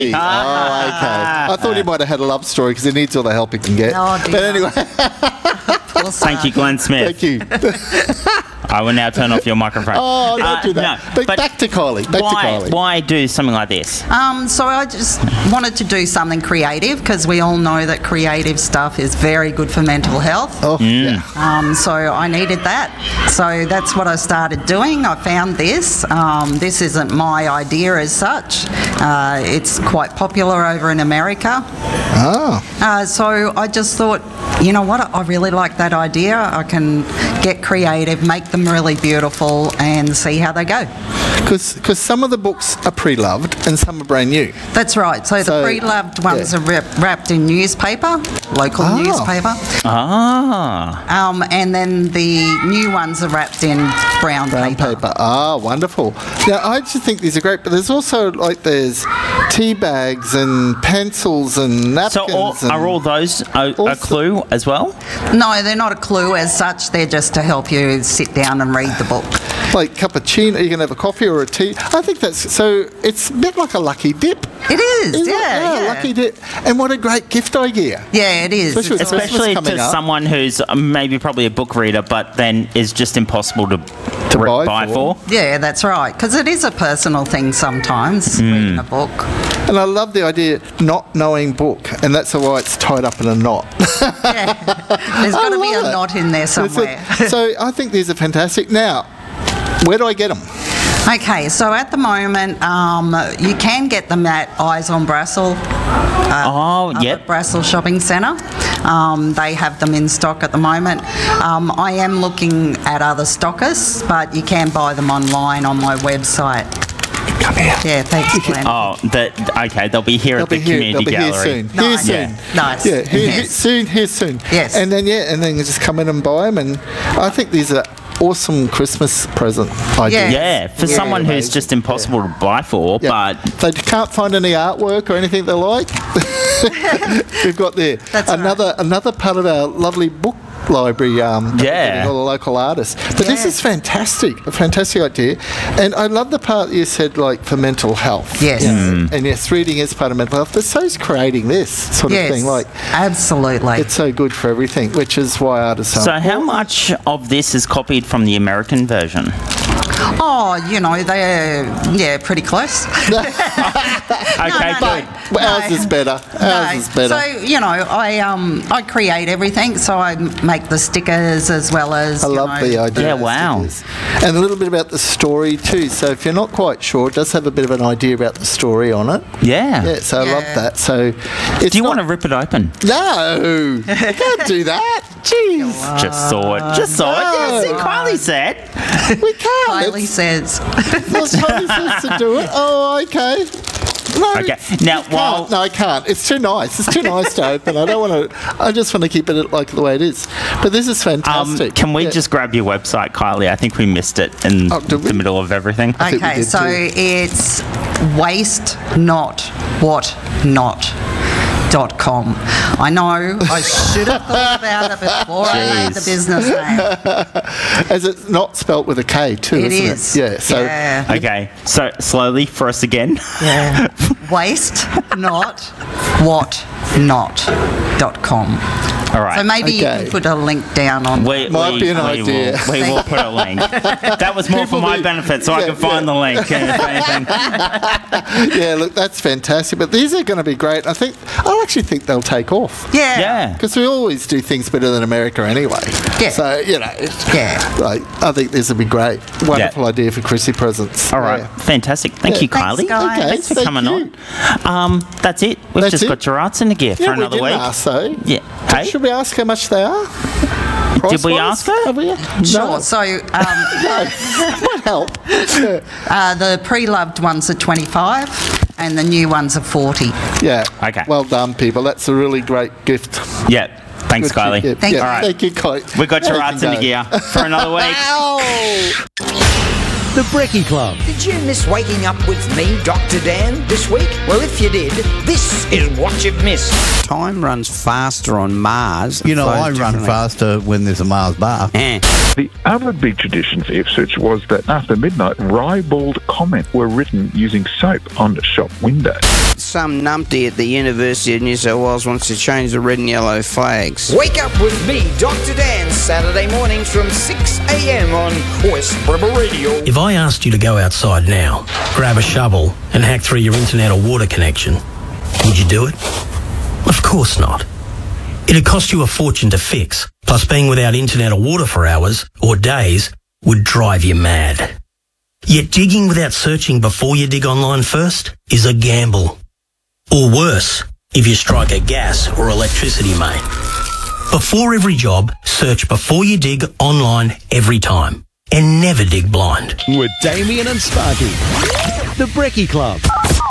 Oh, okay. I thought he might have had a love story because he needs all the help he can get. Oh, dear. But anyway, Thank you, Glenn Smith. thank you. I will now turn off your microphone. Oh, don't do that. No, But back to Kylie. Why do something like this? So I just wanted to do something creative because we all know that creative stuff is very good for mental health. Oh, yeah. So I needed that. So that's what I started doing. I found this. This isn't my idea as such. It's quite popular over in America. Oh. So I just thought, you know what, I really like that idea. I can get creative, make them really beautiful and see how they go. Because some of the books are pre-loved and some are brand new. That's right. So the pre-loved ones are wrapped in newspaper, local newspaper. And then the new ones are wrapped in brown paper. Ah, wonderful. Now, I just think these are great, but there's also, there's tea bags and pencils and napkins. So are all those a clue as well? No, they're not a clue as such. They're just to help you sit down and read the book. Like cappuccino, you can have a coffee or a tea. I think that's, so it's a bit like a lucky dip. It is, yeah. Lucky dip. And what a great gift idea. Yeah, it is. Especially to someone who's maybe probably a book reader, but then is just impossible to buy for. Yeah, that's right. Because it is a personal thing sometimes, reading a book. And I love the idea not knowing book, and that's why it's tied up in a knot. Yeah, there's got to be a knot in there somewhere. So I think these are fantastic. Now, where do I get them? Okay, so at the moment, you can get them at Eyes on Brassel. Brassel Shopping Centre. They have them in stock at the moment. I am looking at other stockists, but you can buy them online on my website. Come here. Yeah, thanks, Glenn. Okay, they'll be here at the community gallery. Here soon. Nice. Yeah, here soon. Yes. And then you just come in and buy them, and I think these are awesome Christmas present ideas. Yeah, for someone who's just impossible to buy for, but they can't find any artwork or anything they like. We've got there another part of our lovely book library, all the local artists. But this is fantastic, a fantastic idea. And I love the part you said, for mental health. Yes. And yes, reading is part of mental health, but so is creating this sort of thing. Absolutely. It's so good for everything, which is why artists are. So how much of this is copied from the American version? Oh, they're pretty close. Okay, good. Ours is better. So, I create everything. So I make the stickers as well as, I love the idea. Yeah, wow. Stickers. And a little bit about the story too. So if you're not quite sure, it does have a bit of an idea about the story on it. Yeah. Yeah, so I love that. So do you want to rip it open? No. I can't do that. Jeez. Just saw it. Yeah, see, Kylie said. We can't. Kylie says. Well, Kylie says to do it. Oh, okay. No, okay. Now, I can't. It's too nice. It's too nice to open. I don't want to. I just want to keep it like the way it is. But this is fantastic. Can we just grab your website, Kylie? I think we missed it in the middle of everything. Okay, so it's wastenotwhatnot.com. I know I should have thought about it before I made the business name. As it's not spelt with a K too, isn't it? Yeah. So okay. So slowly for us again. Yeah. wastenotwhatnot.com. All right. So maybe you can put a link down on. Might be an idea. We will put a link. That was more for my benefit, so I can find the link. Yeah, look, that's fantastic. But these are going to be great. I actually think they'll take off. Yeah. Because we always do things better than America anyway. Yeah. So, I think this will be great. Wonderful idea for Chrissy presents. All right. Fantastic. Thank you, Kylie. Guys. Thanks for coming on. That's it. We've just got your arts in the gear for another week. Ask, though. Yeah. Hey? Should we ask how much they are? Did we ask her? Have we? Sure. No. So, might help. The pre-loved ones are 25 and the new ones are 40. Yeah. Okay. Well done, people. That's a really great gift. Yeah. Thanks, Good Kylie. gift. Thank you. All right. Thank you, Kylie. We got your arts in the gear for another week. Ow! The Brekkie Club. Did you miss waking up with me, Dr. Dan, this week? Well, if you did, this is what you've missed. Time runs faster on Mars. You know, I run faster when there's a Mars bar. The other big tradition for Ipswich was that after midnight, ribald comments were written using soap on the shop window. Some numpty at the University of New South Wales wants to change the red and yellow flags. Wake up with me, Dr. Dan, Saturday mornings from 6 a.m. on West Rebel Radio. If I asked you to go outside now, grab a shovel and hack through your internet or water connection, would you do it? Of course not. It'd cost you a fortune to fix, plus being without internet or water for hours or days would drive you mad. Yet digging without searching before you dig online first is a gamble. Or worse, if you strike a gas or electricity main. Before every job, search before you dig online every time. And never dig blind. With Damien and Sparky. The Brekkie Club.